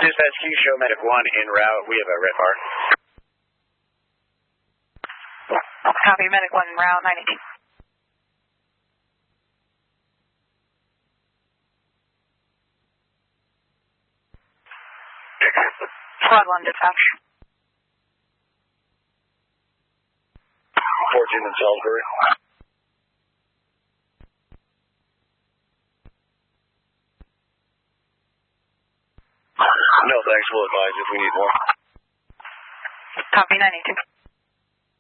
Dispatch, can you show Medic 1 en route? We have a red bar. Copy, Medic 1 en route, 918. Squad 1, dispatch. 14 in Salisbury. No, thanks. We'll advise if we need more. Copy, 982.